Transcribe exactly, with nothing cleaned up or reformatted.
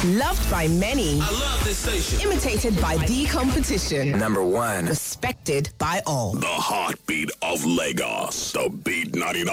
Loved by many. I love this station. Imitated by the competition. Number one. Respected by all. The heartbeat of Lagos. The Beat ninety-nine.